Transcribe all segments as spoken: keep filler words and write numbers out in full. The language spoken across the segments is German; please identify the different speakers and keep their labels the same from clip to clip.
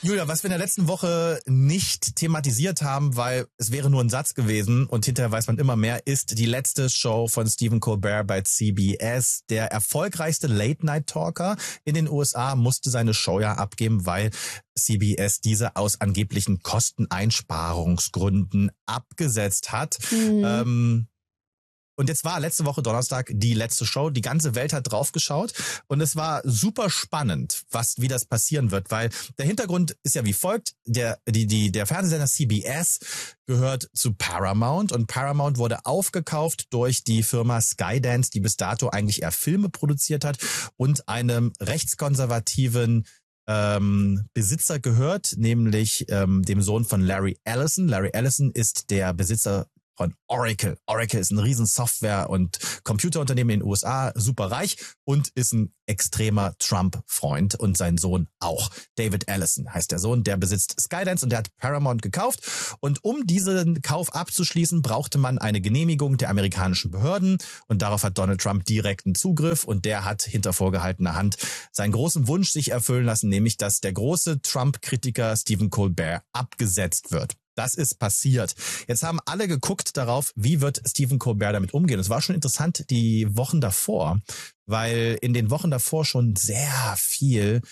Speaker 1: Julia, was wir in der letzten Woche nicht thematisiert haben, weil es wäre nur ein Satz gewesen und hinterher weiß man immer mehr, ist die letzte Show von Stephen Colbert bei C B S. Der erfolgreichste Late-Night-Talker in den U S A musste seine Show ja abgeben, weil C B S diese aus angeblichen Kosteneinsparungsgründen abgesetzt hat. Mhm. Ähm, Und jetzt war letzte Woche Donnerstag die letzte Show. Die ganze Welt hat draufgeschaut und es war super spannend, was wie das passieren wird, weil der Hintergrund ist ja wie folgt: Der die die der Fernsehsender C B S gehört zu Paramount und Paramount wurde aufgekauft durch die Firma Skydance, die bis dato eigentlich eher Filme produziert hat und einem rechtskonservativen ähm, Besitzer gehört, nämlich ähm, dem Sohn von Larry Ellison. Larry Ellison ist der Besitzer von Oracle. Oracle ist ein riesen Software- und Computerunternehmen in den U S A, super reich und ist ein extremer Trump-Freund und sein Sohn auch. David Ellison heißt der Sohn, der besitzt Skydance und der hat Paramount gekauft. Und um diesen Kauf abzuschließen, brauchte man eine Genehmigung der amerikanischen Behörden und darauf hat Donald Trump direkten Zugriff und der hat hinter vorgehaltener Hand seinen großen Wunsch sich erfüllen lassen, nämlich dass der große Trump-Kritiker Stephen Colbert abgesetzt wird. Das ist passiert. Jetzt haben alle geguckt darauf, wie wird Stephen Colbert damit umgehen. Es war schon interessant die Wochen davor, weil in den Wochen davor schon sehr viel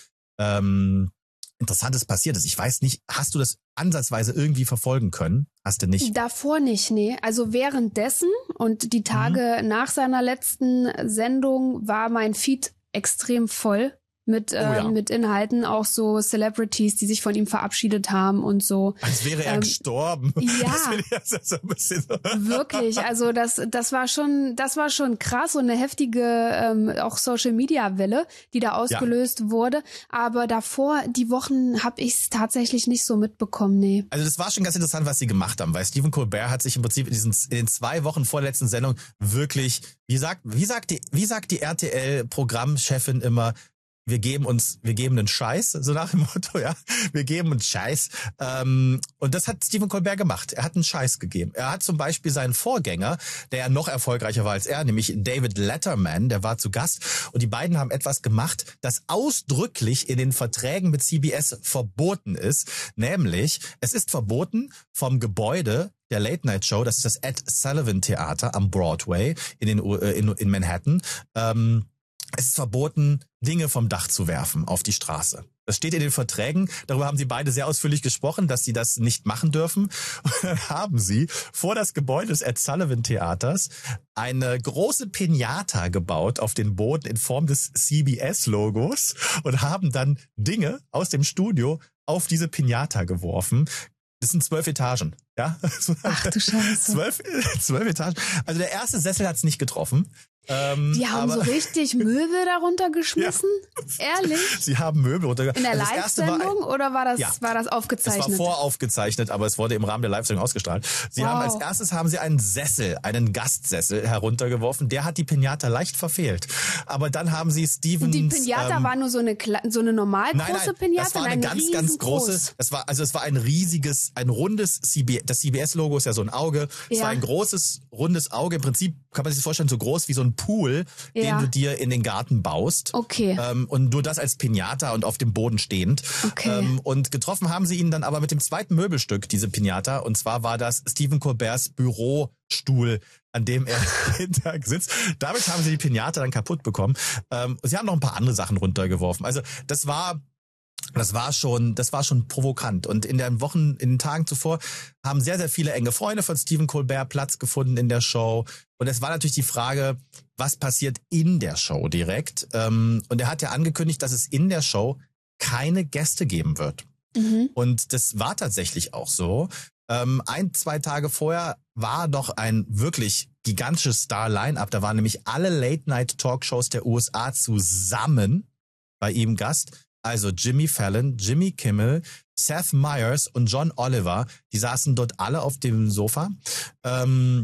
Speaker 1: ähm, Interessantes passiert ist. Ich weiß nicht, hast du das ansatzweise irgendwie verfolgen können? Hast du nicht?
Speaker 2: Davor nicht, nee. Also währenddessen und die Tage mhm. nach seiner letzten Sendung war mein Feed extrem voll. Mit, äh, oh ja. mit Inhalten, auch so Celebrities, die sich von ihm verabschiedet haben und so.
Speaker 1: Als wäre er ähm, gestorben.
Speaker 2: Ja,
Speaker 1: das so ein bisschen so.
Speaker 2: Wirklich. Also das, das war schon, das war schon krass und eine heftige ähm, auch Social Media Welle, die da ausgelöst ja. wurde. Aber davor, die Wochen, habe ich es tatsächlich nicht so mitbekommen, nee.
Speaker 1: Also das war schon ganz interessant, was sie gemacht haben, weil Stephen Colbert hat sich im Prinzip in diesen in den zwei Wochen vor der letzten Sendung wirklich, wie sagt, wie sagt die, wie sagt die R T L-Programmchefin immer, wir geben uns, wir geben einen Scheiß, so nach dem Motto, ja, wir geben einen Scheiß. Ähm, und das hat Stephen Colbert gemacht. Er hat einen Scheiß gegeben. Er hat zum Beispiel seinen Vorgänger, der ja noch erfolgreicher war als er, nämlich David Letterman, der war zu Gast. Und die beiden haben etwas gemacht, das ausdrücklich in den Verträgen mit C B S verboten ist. Nämlich, es ist verboten, vom Gebäude der Late-Night-Show, das ist das Ed Sullivan Theater am Broadway in, den, in, in Manhattan, ähm, es ist verboten, Dinge vom Dach zu werfen auf die Straße. Das steht in den Verträgen. Darüber haben sie beide sehr ausführlich gesprochen, dass sie das nicht machen dürfen. Und dann haben sie vor das Gebäude des Ed Sullivan Theaters eine große Piñata gebaut auf den Boden in Form des C B S-Logos und haben dann Dinge aus dem Studio auf diese Piñata geworfen. Das sind zwölf Etagen, ja?
Speaker 2: Ach du Scheiße.
Speaker 1: Zwölf, zwölf Etagen. Also der erste Sessel hat's nicht getroffen. Ähm,
Speaker 2: die haben so richtig Möbel darunter geschmissen? Ja. Ehrlich?
Speaker 1: Sie haben Möbel runtergeschmissen.
Speaker 2: In der also Live-Sendung oder war das,
Speaker 1: ja.
Speaker 2: war das aufgezeichnet?
Speaker 1: Es war voraufgezeichnet, aber es wurde im Rahmen der Live-Sendung ausgestrahlt. Sie wow. haben als erstes haben sie einen Sessel, einen Gastsessel heruntergeworfen. Der hat die Piñata leicht verfehlt. Aber dann haben sie Stevens...
Speaker 2: Die Piñata ähm, war nur so eine, so eine normal
Speaker 1: nein,
Speaker 2: große
Speaker 1: nein,
Speaker 2: Piñata?
Speaker 1: Das war eine ganz, ganz große... Es war, also es war ein riesiges, ein rundes C B S... Das C B S-Logo ist ja so ein Auge. Es ja. war ein großes, rundes Auge. Im Prinzip kann man sich das vorstellen, so groß wie so ein Pool, ja. den du dir in den Garten baust.
Speaker 2: Okay.
Speaker 1: Ähm, und nur das als Piñata und auf dem Boden stehend.
Speaker 2: Okay.
Speaker 1: Ähm, und getroffen haben sie ihn dann aber mit dem zweiten Möbelstück, diese Piñata. Und zwar war das Stephen Colberts Bürostuhl, an dem er jeden Tag sitzt. Damit haben sie die Piñata dann kaputt bekommen. Ähm, sie haben noch ein paar andere Sachen runtergeworfen. Also das war... Das war schon, das war schon provokant. Und in den Wochen, in den Tagen zuvor haben sehr, sehr viele enge Freunde von Stephen Colbert Platz gefunden in der Show. Und es war natürlich die Frage, was passiert in der Show direkt? Und er hat ja angekündigt, dass es in der Show keine Gäste geben wird. Mhm. Und das war tatsächlich auch so. Ein, zwei Tage vorher war doch ein wirklich gigantisches Star-Line-Up. Da waren nämlich alle Late-Night-Talkshows der U S A zusammen bei ihm Gast. Also Jimmy Fallon, Jimmy Kimmel, Seth Meyers und John Oliver, die saßen dort alle auf dem Sofa ähm,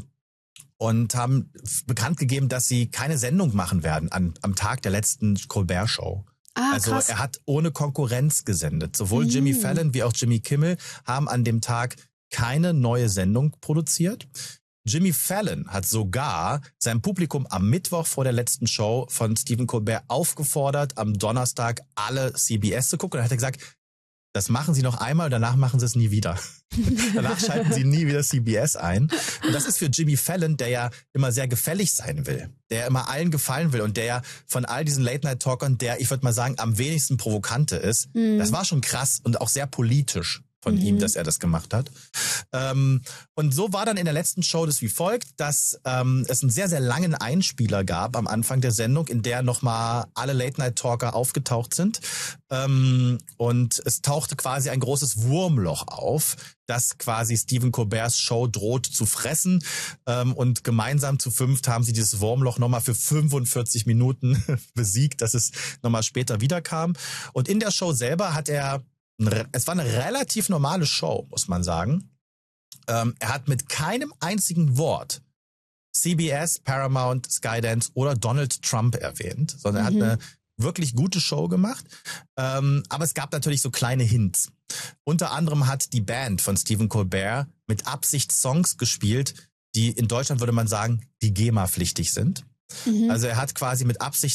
Speaker 1: und haben bekannt gegeben, dass sie keine Sendung machen werden an, am Tag der letzten Colbert-Show.
Speaker 2: Ah,
Speaker 1: also
Speaker 2: krass.
Speaker 1: Er hat ohne Konkurrenz gesendet. Sowohl mm. Jimmy Fallon wie auch Jimmy Kimmel haben an dem Tag keine neue Sendung produziert. Jimmy Fallon hat sogar sein Publikum am Mittwoch vor der letzten Show von Stephen Colbert aufgefordert, am Donnerstag alle C B S zu gucken. Und er hat gesagt, Das machen sie noch einmal, danach machen sie es nie wieder. Danach schalten sie nie wieder C B S ein. Und das ist für Jimmy Fallon, der ja immer sehr gefällig sein will, der immer allen gefallen will und der ja von all diesen Late-Night-Talkern, der, ich würde mal sagen, am wenigsten provokante ist. Mhm. Das war schon krass und auch sehr politisch von mhm. ihm, dass er das gemacht hat. Ähm, und so war dann in der letzten Show das wie folgt, dass ähm, es einen sehr, sehr langen Einspieler gab am Anfang der Sendung, in der nochmal alle Late-Night-Talker aufgetaucht sind. Ähm, und es tauchte quasi ein großes Wurmloch auf, das quasi Stephen Colberts Show droht zu fressen. Ähm, und gemeinsam zu fünft haben sie dieses Wurmloch nochmal für fünfundvierzig Minuten besiegt, dass es nochmal später wiederkam. Und in der Show selber hat er Es war eine relativ normale Show, muss man sagen. Ähm, er hat mit keinem einzigen Wort C B S, Paramount, Skydance oder Donald Trump erwähnt, sondern mhm. er hat eine wirklich gute Show gemacht. Ähm, aber es gab natürlich so kleine Hints. Unter anderem hat die Band von Stephen Colbert mit Absicht Songs gespielt, die in Deutschland, würde man sagen, die GEMA-pflichtig sind. Mhm. Also er hat quasi mit Absicht